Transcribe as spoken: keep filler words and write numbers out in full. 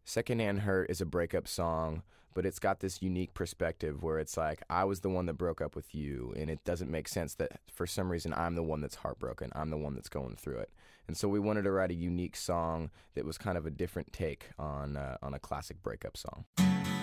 Secondhand Hurt is a breakup song, but it's got this unique perspective where it's like, I was the one that broke up with you, and it doesn't make sense that for some reason I'm the one that's heartbroken. I'm the one that's going through it. And so we wanted to write a unique song that was kind of a different take on uh, on a classic breakup song.